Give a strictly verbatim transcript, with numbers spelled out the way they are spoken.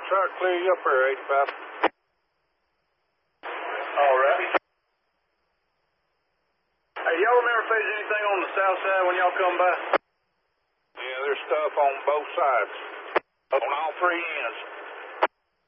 try to clear you up here, eighty-five. All right. Hey, y'all remember if there's anything on the south side when y'all come by? Yeah, there's stuff on both sides. On all three ends.